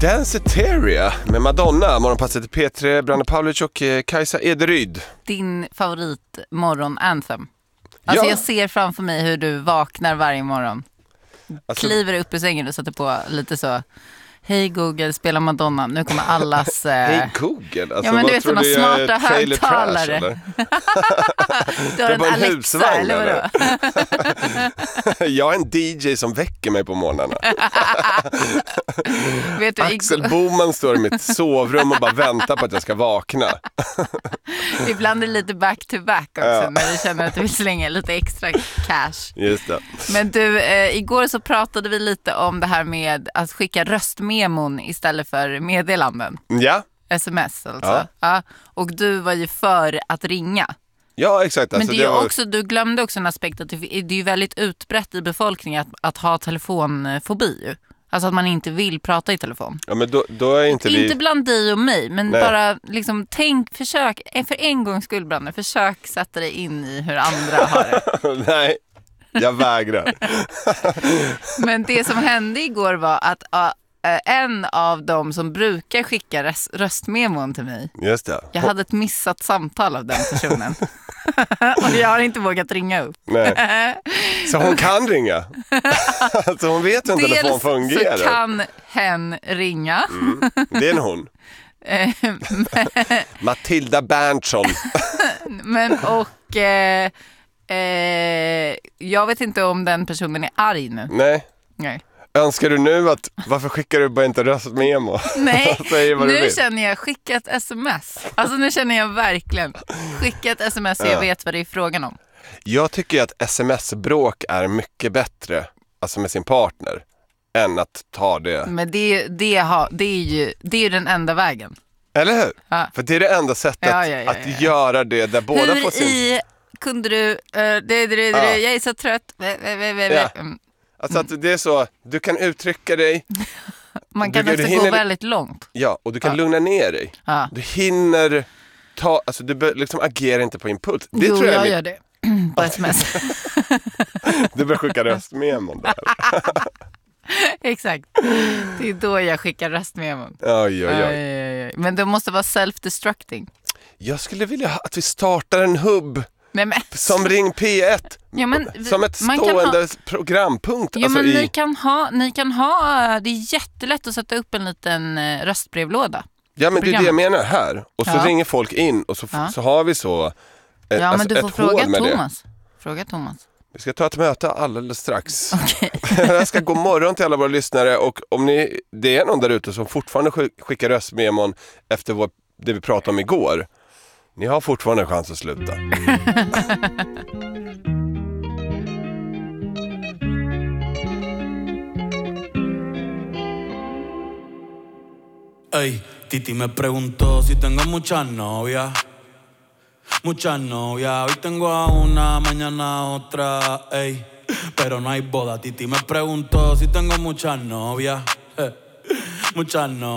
Danceteria med Madonna, morgonpasset till P3, Branne Pavlic och Kajsa Ederyd. Din favorit morgon-anthem. Alltså jag ser framför mig hur du vaknar varje morgon. Alltså, kliver upp i sängen och sätter på lite så: hej Google, spela Madonna. Nu kommer allas... Hej Google? Alltså, ja, men du vet sådana smarta högtalare. Du har en Alexa, eller vadå? Jag är en DJ som väcker mig på morgnarna. Vet du, Axel Boman står i mitt sovrum och bara väntar på att jag ska vakna. Ibland är det lite back-to-back också, när du känner att du vill slänga lite extra cash. Just det. Men du, igår så pratade vi lite om det här med att skicka röstmemon istället för meddelanden. Ja. SMS alltså. Ja. Och du var ju för att ringa. Ja, exakt. Alltså, men det är också, du glömde också en aspekt att det är ju väldigt utbrett i befolkningen att ha telefonfobi ju. Alltså att man inte vill prata i telefon. Ja, men då är inte bland dig och mig, men bara liksom försök, för en gångs skull, Branne, försök sätta dig in i hur andra har det. Nej, jag vägrar. Men det som hände igår var att en av dem som brukar skicka röstmemon till mig. Just det. Jag hade ett missat samtal av den personen. Och jag har inte vågat ringa upp. Nej. Så hon kan ringa. Så hon vet hur en telefon fungerar. Dels så kan hen ringa. Det är en hon. Matilda Berntsson. Men jag vet inte om den personen är arg nu. Nej. Önskar du nu att, varför skickar du bara inte röstmemo? Nej, nu känner jag skicka ett sms. Alltså nu känner jag verkligen skicka ett sms så jag vet vad det är frågan om. Jag tycker att sms-bråk är mycket bättre, alltså med sin partner, än att ta det. Men det är ju den enda vägen. Eller hur? Ja. För det är det enda sättet att göra det där båda får sin... Kunde du... Jag är så trött. Alltså att det är så, du kan uttrycka dig. Man kan också gå väldigt långt. Ja, och du kan lugna ner dig. Du hinner ta, alltså du liksom agerar inte på impuls. Det tror jag gör det. På sms. Du börjar skicka röstmemon där. Exakt. Det är då jag skickar röstmemon. Oj. Men det måste vara self-destructing. Jag skulle vilja att vi startar en hubb. Som Ring P1. Ja, men som ett stående programpunkt. Ja, alltså men ni kan ha, det är jättelätt att sätta upp en liten röstbrevlåda. Ja, men det är det jag menar här. Och så ringer folk in och så har vi så ja, men du får fråga Thomas. Fråga Thomas. Vi ska ta ett möte alldeles strax. Okay. Jag ska gå morgon till alla våra lyssnare. Och om det är någon där ute som fortfarande skickar röstmemon efter det vi pratade om igår, ni har fortfarande en chans att sluta. Ey, Titi me preguntó si tengo muchas novias. Muchas novias, hoy tengo a una, mañana a otra, ey. Pero no hay boda. Titi me preguntó si tengo muchas novias. Muchas novias.